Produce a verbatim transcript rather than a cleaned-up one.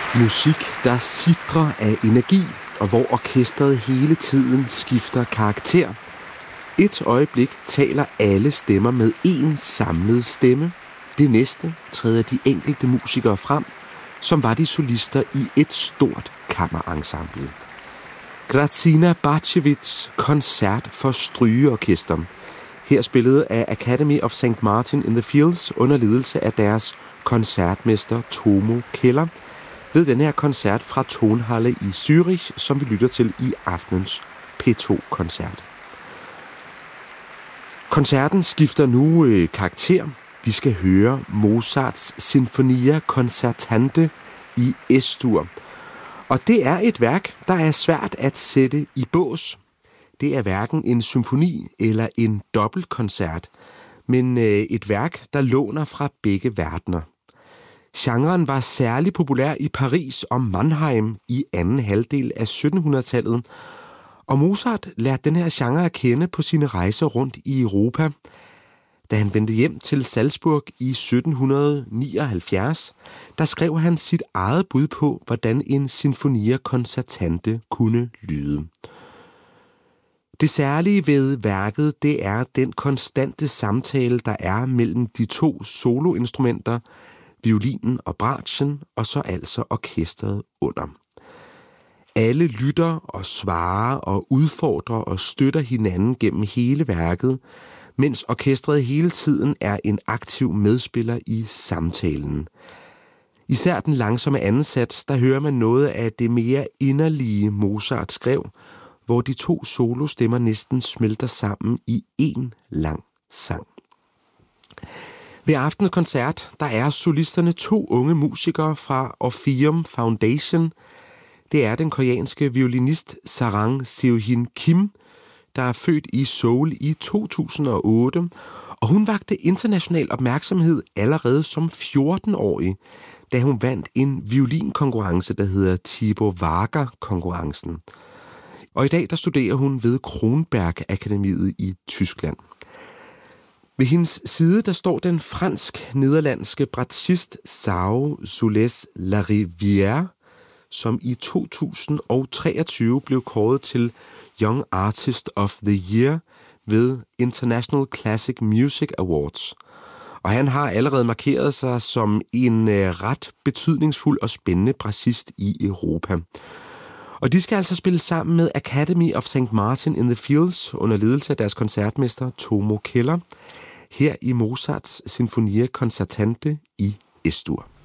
Musik, der sitrer af energi, og hvor orkestret hele tiden skifter karakter. Et øjeblik taler alle stemmer med én samlet stemme. Det næste træder de enkelte musikere frem, som var de solister i et stort kammerensemble. Grazina Bacevics koncert for strygeorkester. Her spillet af Academy of Saint Martin in the Fields under ledelse af deres koncertmester Tomo Keller, ved den her koncert fra Tonhalle i Zürich, som vi lytter til i aftenens P to-koncert. Koncerten skifter nu øh, karakter. Vi skal høre Mozarts Sinfonia Concertante i Es-dur. Og det er et værk, der er svært at sætte i bås. Det er hverken en symfoni eller en dobbeltkoncert, men øh, et værk, der låner fra begge verdener. Genren var særlig populær i Paris og Mannheim i anden halvdel af syttenhundredetallet, og Mozart lærte den her genre at kende på sine rejser rundt i Europa. Da han vendte hjem til Salzburg i sytten nioghalvfjerds, der skrev han sit eget bud på, hvordan en Sinfonia Concertante kunne lyde. Det særlige ved værket, det er den konstante samtale, der er mellem de to soloinstrumenter, violinen og bratschen, og så altså orkestret under. Alle lytter og svarer og udfordrer og støtter hinanden gennem hele værket, mens orkestret hele tiden er en aktiv medspiller i samtalen. Især den langsomme anden sats, der hører man noget af det mere inderlige Mozart skrev, hvor de to solostemmer næsten smelter sammen i én lang sang. Ved aftenens koncert, der er solisterne to unge musikere fra Orpheum Foundation. Det er den koreanske violinist Sarang Seohin Kim, der er født i Seoul i to tusind og otte, og hun vakte international opmærksomhed allerede som fjorten-årig, da hun vandt en violinkonkurrence, der hedder Thibaut Wager-konkurrencen. Og i dag der studerer hun ved Kronberg-akademiet i Tyskland. Ved hendes side der står den fransk-nederlandske bratschist Sao Soles Larivière, som i to tusind og treogtyve blev kåret til Young Artist of the Year ved International Classic Music Awards. Og han har allerede markeret sig som en ret betydningsfuld og spændende bratschist i Europa. Og de skal altså spille sammen med Academy of Saint Martin in the Fields under ledelse af deres koncertmester Tomo Keller, her i Mozarts Sinfonia Concertante i Es-dur.